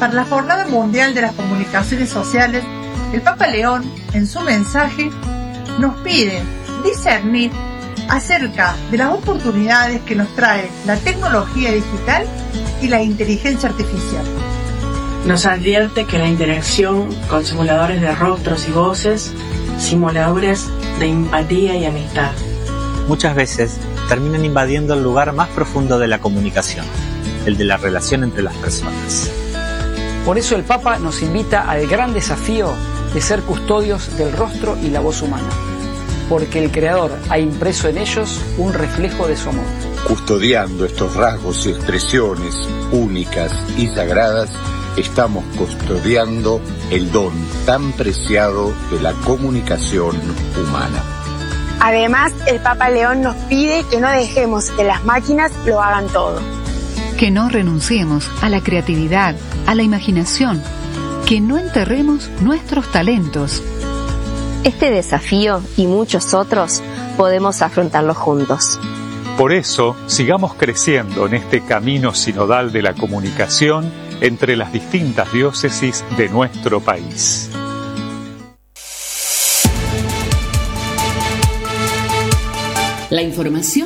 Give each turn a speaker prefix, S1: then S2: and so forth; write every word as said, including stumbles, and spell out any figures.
S1: para la Jornada Mundial de las Comunicaciones Sociales, el Papa León, en su mensaje, nos pide discernir acerca de las oportunidades que nos trae la tecnología digital y la inteligencia artificial.
S2: Nos advierte que la interacción con simuladores de rostros y voces, simuladores de empatía y amistad,
S3: muchas veces terminan invadiendo el lugar más profundo de la comunicación, el de la relación entre las personas.
S4: Por eso el Papa nos invita al gran desafío de ser custodios del rostro y la voz humana, porque el Creador ha impreso en ellos un reflejo de su amor.
S5: Custodiando estos rasgos y expresiones únicas y sagradas, estamos custodiando el don tan preciado de la comunicación humana.
S6: Además, el Papa León nos pide que no dejemos que las máquinas lo hagan todo.
S7: Que no renunciemos a la creatividad, a la imaginación, que no enterremos nuestros talentos.
S8: Este desafío y muchos otros podemos afrontarlos juntos.
S9: Por eso, sigamos creciendo en este camino sinodal de la comunicación entre las distintas diócesis de nuestro país.
S10: La información